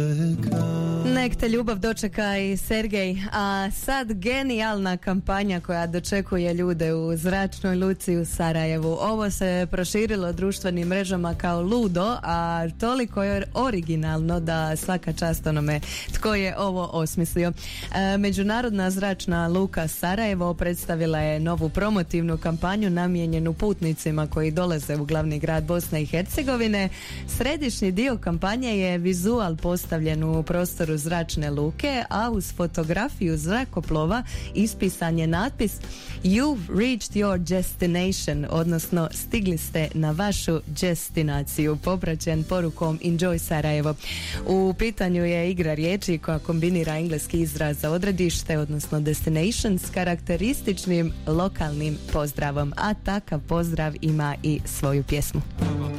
Nek te ljubav dočeka i Sergej, a sad genijalna kampanja koja dočekuje ljude u zračnoj luci u Sarajevu. Ovo se proširilo društvenim mrežama kao ludo, a toliko je originalno da svaka čast onome tko je ovo osmislio. Međunarodna zračna luka Sarajevo predstavila je novu promotivnu kampanju namijenjenu putnicima koji dolaze u glavni grad Bosne i Hercegovine. Središnji dio kampanje je vizual postavljen u prostoru zračne luke, a uz fotografiju zrakoplova ispisan je natpis You've reached your destination, odnosno stigli ste na vašu destinaciju, popraćen porukom Enjoy Sarajevo. U pitanju je igra riječi koja kombinira engleski izraz za odredište, odnosno destination, s karakterističnim lokalnim pozdravom, a takav pozdrav ima i svoju pjesmu.